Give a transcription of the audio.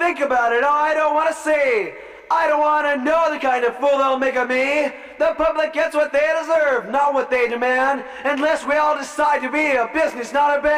think about it. Oh, I don't want to see. I don't want to know the kind of fool they'll make of me. The public gets what they deserve, not what they demand, unless we all decide to be a business, not a band.